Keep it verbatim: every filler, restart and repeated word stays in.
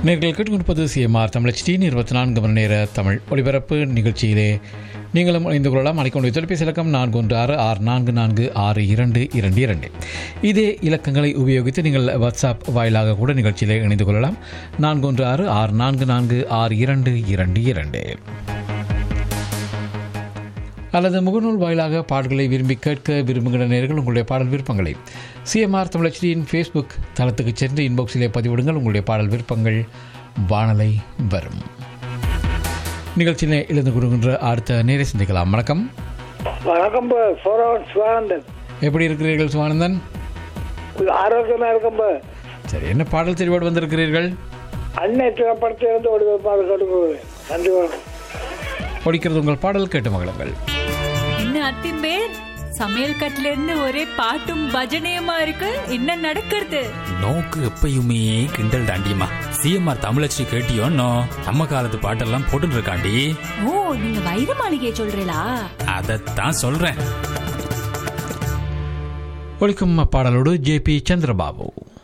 நேர்கள் கேட்டுக்கொண்டிருப்பது சிஎம்ஆர் தமிழ் இருபத்தி நான்கு மணி நேர தமிழ் ஒலிபரப்பு நிகழ்ச்சியிலே நீங்களும் இணைந்து கொள்ளலாம். அழைக்கொண்டு தொலைபேசி இலக்கம் நான்கு ஒன்று ஆறு ஆறு நான்கு நான்கு ஆறு இரண்டு இரண்டு இரண்டு. இதே இலக்கங்களை உபயோகித்து நீங்கள் வாட்ஸ்அப் வாயிலாக கூட நிகழ்ச்சியிலே இணைந்து கொள்ளலாம். நான்கு ஒன்று ஆறு ஆறு நான்கு நான்கு ஆறு இரண்டு இரண்டு இரண்டு. அல்லது முகநூல் வாயிலாக பாடல்களை விரும்பி கேட்க விரும்புகிற நேர்கள் உங்களுடைய பாடல் விருப்பங்களை சிஎம்ஆர் தமிழச்சியின் ஃபேஸ்புக் தளத்துக்கு சென்று இன்பாக்ஸிலே பதிவிடுங்கள். உங்களுடைய பாடல் விருப்பங்கள் வானலை வரும். நிகழ்ச்சியிலே இழந்து கொடுக்கின்ற அடுத்த நேரை சிந்திக்கலாம். வணக்கம். வணக்கம். சுவானந்தன் எப்படி இருக்கிறீர்கள் சுவானந்தன்? ஆரோக்கியமா இருக்கும். சரி, என்ன பாடல் தெரிவோடு வந்திருக்கிறீர்கள்? அன்னை திரைப்படத்திலிருந்து நன்றி. ஒழிக்கிறது உங்கள் பாடல் கேட்டு மகளுங்கள். என்ன அத்திம்பேர், சமையல் கட்டுல இருந்து ஒரே பாட்டும் பஜனையுமா இருக்கு. என்ன நடக்கிறது? நோக்கு எப்பயுமே கிண்டல் தாண்டியம்மா. சிஎம்ஆர் தமிழச்சி கேட்டியோ நம்ம காலத்து பாட்டெல்லாம் போட்டு இருக்காண்டி. ஓ, நீங்க வைர மாளிகையை சொல்றீங்களா? அதத்தான் சொல்றேன். ஒழிக்கும் பாடலோடு ஜே பி சந்திரபாபு.